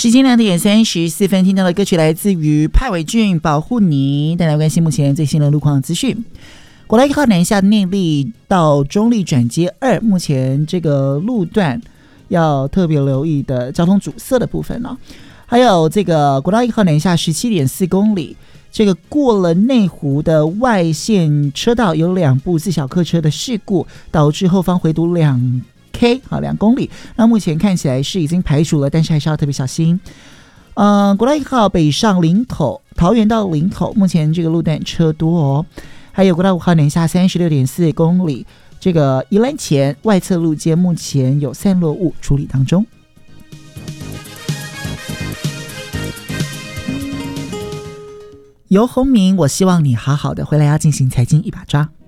时间2:34，听到的歌曲来自于派伟俊《保护你》，带来关心目前最新的路况资讯。国道1号南下内壢到中壢转接2，目前这个路段要特别留意的交通阻塞的部分呢、还有这个国道1号南下17.4公里，这个过了内湖的外线车道有2部自小客车的事故，导致后方回堵2公里，那目前看起来是已经排除了，但是还是要特别小心。国道1号北上林口，桃园到林口，目前这个路段车多哦。还有国道5号南下36.4公里，这个宜兰前外侧路肩目前有散落物处理当中。游鸿明，我希望你好好的，回来要进行财经一把抓。